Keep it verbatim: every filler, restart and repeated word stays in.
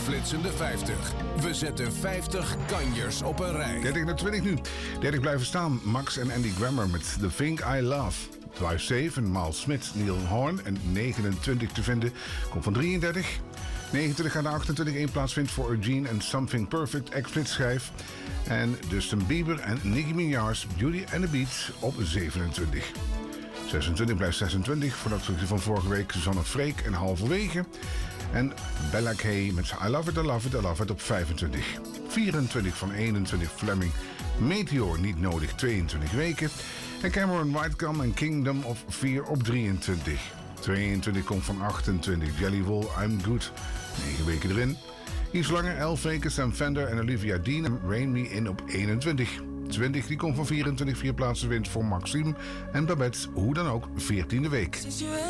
flitsende vijftig. We zetten vijftig kanjers op een rij. dertig naar twintig nu. dertig blijven staan. Max en Andy Grammer met The Thing I Love. Drive zeven, Miles Smith, Neil Horn en negenentwintig te vinden. Komt van drieëndertig. negenentwintig gaat naar achtentwintig. één plaats vindt voor Eugene en Something Perfect, ex-split schijf. En Justin Bieber en Nicki Minaj, Beauty and the Beat op zevenentwintig. zesentwintig blijft zesentwintig. Productie van vorige week, Susanne Freek en Halverwege. En Bella K met I Love It, I Love It, I Love It op vijfentwintig. vierentwintig van eenentwintig Fleming. Meteor niet nodig, tweeëntwintig weken. En Cameron Whitecomb en Kingdom of vier op drieëntwintig. tweeëntwintig komt van achtentwintig. Jellyroll, I'm Good. negen weken erin. Iets langer, elf weken. Sam Fender en Olivia Dean en Rain Me In op eenentwintig. twintig, die komt van vierentwintig. Vier plaatsen wint voor Maxime. En Babette, hoe dan ook, veertiende week.